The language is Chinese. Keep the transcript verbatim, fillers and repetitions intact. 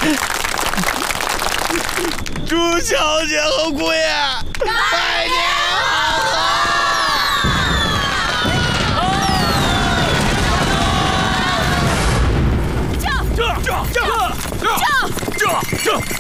祝小姐和姑爷拜年好！这这这这这这